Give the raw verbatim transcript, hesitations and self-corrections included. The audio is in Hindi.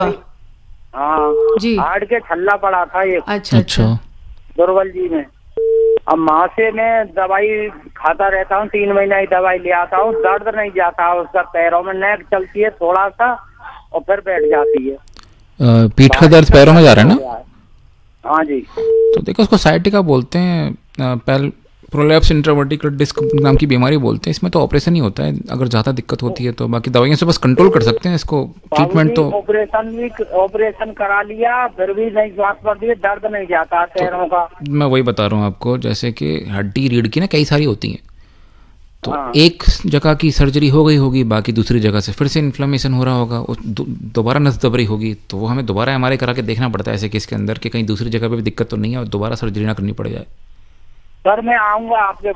हाँ जी। हार्ट के छल्ला पड़ा था ये अच्छा अच्छा। दुर्बल जी में। अब माँ से मैं दवाई खाता रहता हूँ, तीन महीना ही दवाई ले आता हूँ, दर्द नहीं जाता, उसका पैरों में नेक चलती है थोड़ा सा और फिर बैठ जाती है। अ, पीठ का दर्द पैरों में जा रहा है ना? हाँ जी। तो देखो उसको साइटिका बोलते हैं, पैल प्रोलैप्स इंट्रावर्टिकुलर डिस्क नाम की बीमारी बोलते हैं। इसमें तो ऑपरेशन ही होता है अगर ज़्यादा दिक्कत होती है तो, बाकी दवाइयों से बस कंट्रोल कर सकते हैं इसको। ट्रीटमेंट तो ऑपरेशन भी ऑपरेशन करा लिया फिर भी नहीं स्वाद पड़ती है, दर्द नहीं जाता पैरों का। मैं वही बता रहा हूँ आपको, जैसे कि हड्डी रीढ़ की ना कई सारी होती हैं, तो हाँ। एक जगह की सर्जरी हो गई होगी, बाकी दूसरी जगह से फिर से इन्फ्लेमेशन हो रहा होगा, दोबारा नस दब रही होगी, तो वो हमें दोबारा एमआरआई करा के देखना पड़ता है ऐसे केस के अंदर कि कहीं दूसरी जगह पे भी दिक्कत तो नहीं है और दोबारा सर्जरी ना करनी पड़ जाए। सर मैं आऊँगा आपके